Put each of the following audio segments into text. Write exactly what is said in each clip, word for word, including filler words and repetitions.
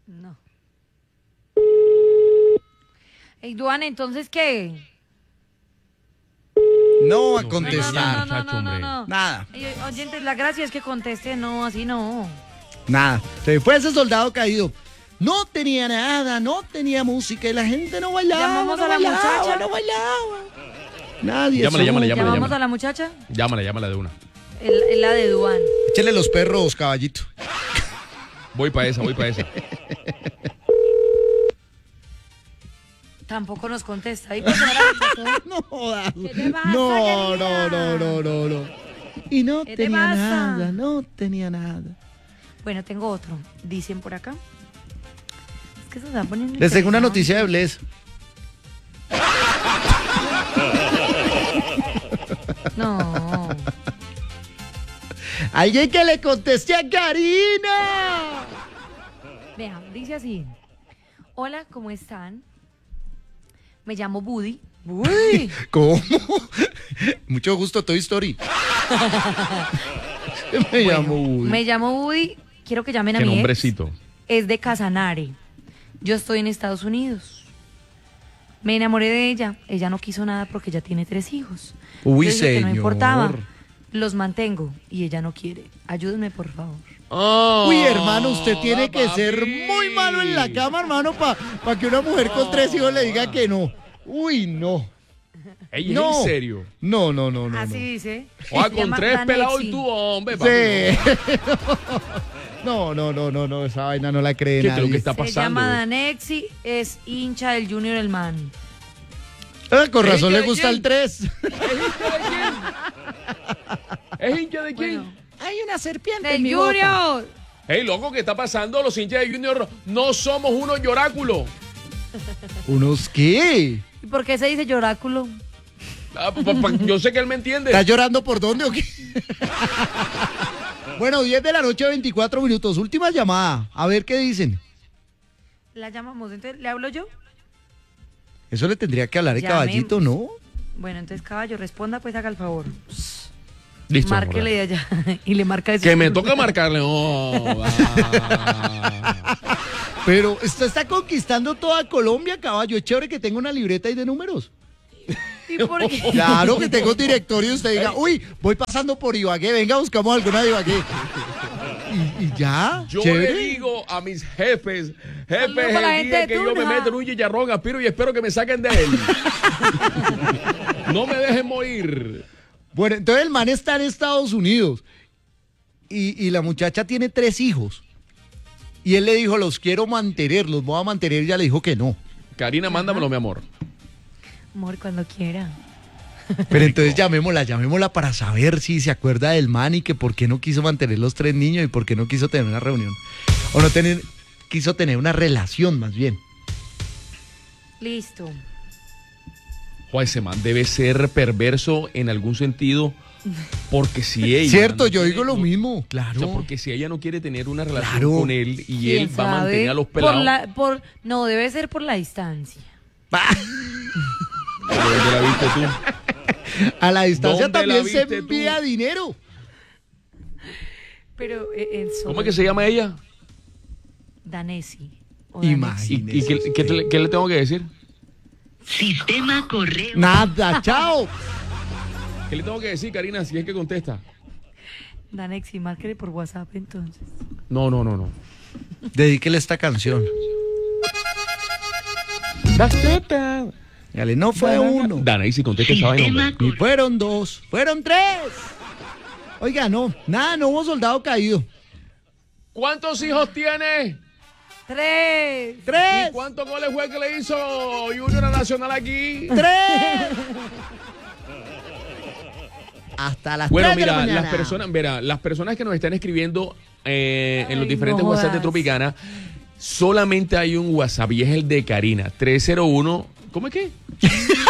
No. Ey, Duan, ¿entonces qué? No va a No, contestar. no, no, no, no, no, no. Nada. Ey, oyentes, la gracia es que conteste, no, así no. Nada. Se fue ese soldado caído. No tenía nada, no tenía música y la gente no bailaba. Llamamos no a la bailaba, muchacha. No bailaba. Nadie. Llámale, supo. llámale, llámale. ¿Llamamos a la muchacha? Llámala, llámala de una. El, el- la de Duan. Échale los perros, caballito. Voy para esa, voy para esa. Tampoco nos contesta. ¿Y por qué no la contestó? No jodas. ¿Qué te pasa, No, querida? no, no, no, no, no. Y no ¿Qué te tenía pasa? nada, no tenía nada. Bueno, tengo otro. Dicen por acá. Es que se está poniendo Les tengo una interesante. noticia de Bless. No. Alguien que le conteste a Karina. Vean, dice así. Hola, ¿cómo están? Me llamo Buddy. Buddy. ¿Cómo? Mucho gusto, Toy Story. Me llamo Woody. Me llamo Buddy. Quiero que llamen a Qué mi ex. nombrecito. Es de Casanare. Yo estoy en Estados Unidos. Me enamoré de ella. Ella no quiso nada porque ya tiene tres hijos. Uy, Yo dije que no señor. importaba. Los mantengo y ella no quiere. Ayúdenme, por favor. Oh, Uy, hermano, usted tiene que papi. ser muy malo en la cama, hermano, para pa que una mujer con tres hijos le diga que no. Uy, no. Ey, ¿es No. en serio? No, no, no, no. Así no. dice. Oa, Se con llama tres Danexi. pelados y tú, hombre, papi. Sí. No, no, no, no, no, esa vaina no la cree ¿Qué es lo nadie. que está Se pasando? llama eh? Danexi, es hincha del Junior el man. Ah, con ¿Es razón hincha le de gusta quién? el tres. ¿Es hincha de quién? Bueno, Hay una serpiente del Junior. Ey, loco, ¿qué está pasando? Los hinchas de Junior no somos unos lloráculos. ¿Unos qué? ¿Y por qué se dice lloráculo? Ah, pa- pa- yo sé que él me entiende. ¿Estás llorando por dónde o qué? Bueno, diez de la noche, veinticuatro minutos. Última llamada. A ver qué dicen. La llamamos, entonces, ¿le hablo yo? Eso le tendría que hablar el Llamemos. caballito, ¿no? Bueno, entonces, caballo, responda, pues haga el favor. Listo. Márquele de allá y le marca eso. Que me toca marcarle. Oh, ah. Pero usted está conquistando toda Colombia, caballo. Es chévere que tenga una libreta ahí de números. ¿Y por qué? Claro que tengo directorio y usted diga, uy, voy pasando por Ibagué, venga, buscamos alguna de Ibagué. Y, y ya, Yo chévere. le digo a mis jefes, jefes, Saludos para la el gente día de que yo me Tunja. meto en un chicharrón, aspiro y espero que me saquen de él. No me dejen morir. Bueno, entonces el man está en Estados Unidos y, y la muchacha tiene tres hijos. Y él le dijo, los quiero mantener, los voy a mantener. Y ella le dijo que no. Karina, mándamelo, mi amor. Amor, cuando quiera. Pero entonces llamémosla, llamémosla para saber si se acuerda del man y que por qué no quiso mantener los tres niños y por qué no quiso tener una reunión. O no tener, quiso tener una relación más bien. Listo. Joder, ese man debe ser perverso en algún sentido. Porque si ella. Cierto, no yo quiere- digo lo no- mismo, O claro. sea, porque si ella no quiere tener una relación Claro. con él y él ¿Quién va a sabe? mantener a los Por pelados. la, por, no, debe ser por la distancia. ¿Dónde la viste tú? A la distancia ¿Dónde la también se viste tú? envía dinero. Pero eh, en ¿Cómo es que se llama ella? Danesi. o Imagínate. ¿Y, y qué, qué te- qué le tengo que decir? Sistema correo. Nada, chao. ¿Qué le tengo que decir, Karina, si es que contesta? Danexi, márquele por WhatsApp entonces. No, no, no, no. Dedíquele esta canción. Dale, no fue uno. Dana, y si contesta esa vaina, Sistema hombre. Y fueron dos, fueron tres. Oiga, no, nada, no hubo soldado caído. ¿Cuántos hijos tiene? ¡Tres! Tres, ¿Y cuántos goles fue que le hizo Junior a Nacional aquí? tres. Hasta las Bueno, tres de la mira, mañana. las personas, mira, las personas que nos están escribiendo eh, en los Ay, diferentes no WhatsApp de jodas. Tropicana, solamente hay un WhatsApp y es el de Karina, tres cero uno, ¿cómo es que? tres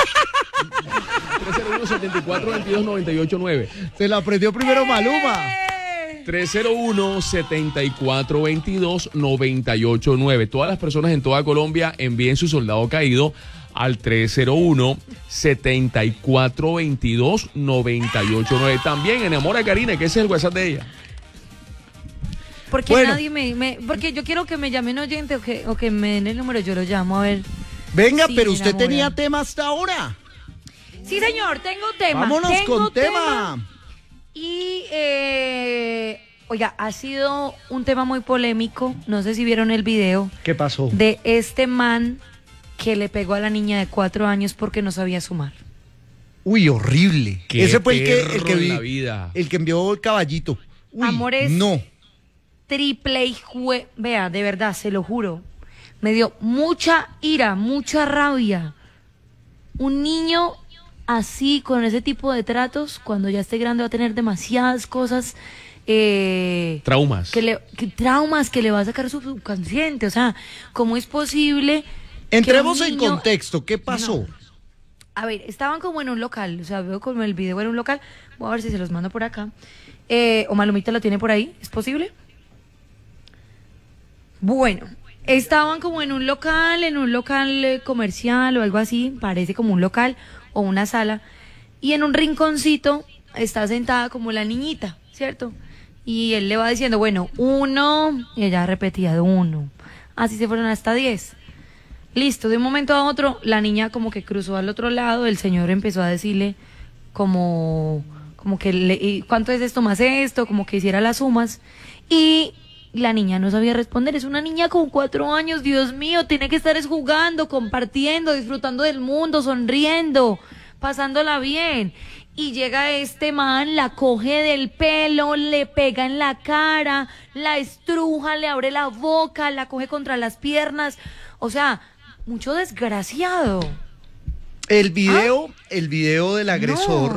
cero uno, setenta y cuatro, veintidós, noventa y ocho, nueve. Se la aprendió primero Maluma. tres cero uno, setenta y cuatro, veintidós, noventa y ocho, nueve. Todas las personas en toda Colombia envíen su soldado caído al tres cero uno, setenta y cuatro, veintidós, noventa y ocho, nueve. También enamora a Karina, que ese es el WhatsApp de ella. Porque Bueno. nadie me, me- porque yo quiero que me llamen oyente o que, o que me den el número, yo lo llamo a ver. Venga, Sí, pero me usted enamora. tenía tema hasta ahora. Sí, señor, tengo tema. Vámonos tengo con tema. Y, eh, oiga, ha sido un tema muy polémico. No sé si vieron el video ¿Qué pasó? de este man que le pegó a la niña de cuatro años porque no sabía sumar. Uy, horrible. Qué Ese fue el que, el perro que en vi, la vida. el que envió el caballito. Uy, Amores. no. Triple y jue... Vea, de verdad, se lo juro. Me dio mucha ira, mucha rabia. Un niño así, con ese tipo de tratos, cuando ya esté grande va a tener demasiadas cosas, eh, Traumas. que le, que, traumas que le va a sacar su subconsciente. O sea, ¿cómo es posible? que Entremos un en niño- contexto. ¿Qué pasó? A ver, estaban como en un local, o sea, veo como el video en un local. Voy a ver si se los mando por acá. Eh, o Malumita lo tiene por ahí, ¿es posible? Bueno, estaban como en un local, en un local eh, comercial o algo así, parece como un local o una sala, y en un rinconcito está sentada como la niñita, ¿cierto? Y él le va diciendo, bueno, uno, y ella repetía, uno. Así se fueron hasta diez. Listo, de un momento a otro, la niña como que cruzó al otro lado, el señor empezó a decirle como, como que, le, y ¿cuánto es esto más esto? Como que hiciera las sumas. Y la niña no sabía responder. Es una niña con cuatro años, Dios mío, tiene que estar es jugando, compartiendo, disfrutando del mundo, sonriendo, pasándola bien. Y llega este man, la coge del pelo, le pega en la cara, la estruja, le abre la boca, la coge contra las piernas. O sea, mucho desgraciado. El video, el video del agresor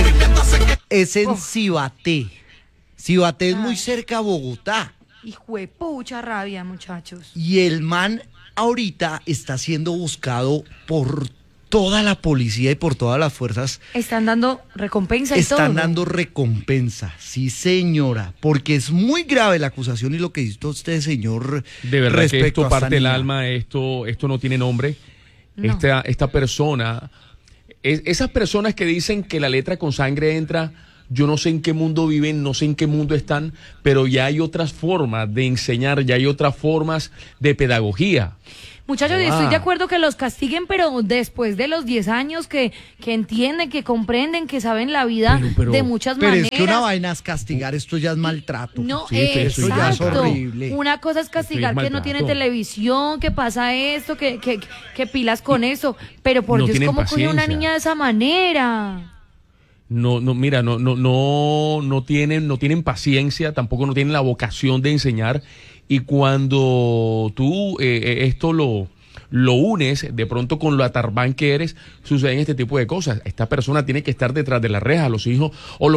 es en Uf. Cibaté. Cibaté es muy Ay. cerca a Bogotá. Hijo de pucha rabia, muchachos. Y el man ahorita está siendo buscado por toda la policía y por todas las fuerzas. Están dando recompensa y todo. Están dando recompensa, sí señora, porque es muy grave la acusación y lo que hizo usted, señor, De verdad que respecto esto a esta parte del niña. alma, esto, esto no tiene nombre. No. Esta, esta persona, es- esas personas que dicen que la letra con sangre entra, yo no sé en qué mundo viven, no sé en qué mundo están, pero ya hay otras formas de enseñar, ya hay otras formas de pedagogía. Muchachos, Ah. estoy de acuerdo que los castiguen, pero después de los diez años que, que entienden, que comprenden, que saben la vida Pero- pero- de muchas Pero maneras. es que una vaina es castigar, esto ya es maltrato. No, Sí, pero eso ya es exacto. horrible. Una cosa es castigar Eso es que no tiene maltrato. televisión, que pasa esto, que, que, que pilas con eso. Pero por No Dios, tienen ¿cómo coge una paciencia. niña de esa manera? No, no, mira, no, no, no, no tienen, no tienen paciencia, tampoco no tienen la vocación de enseñar. Y cuando tú eh, eh, esto lo, lo unes de pronto con lo atarbán que eres, suceden este tipo de cosas. Esta persona tiene que estar detrás de la reja, los hijos o los